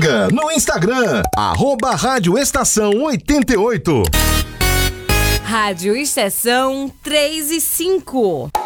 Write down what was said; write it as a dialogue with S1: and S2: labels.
S1: siga no Instagram, @Rádio Estação 88.
S2: Rádio Estação 3 e 5.